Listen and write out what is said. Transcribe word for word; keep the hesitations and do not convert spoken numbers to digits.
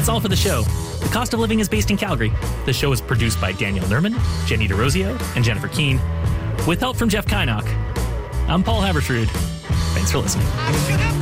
That's all for the show. The Cost of Living is based in Calgary. The show is produced by Daniel Nerman, Jenny DeRosio, and Jennifer Keene, with help from Jeff Kynock. I'm Paul Habertrud. Thanks for listening.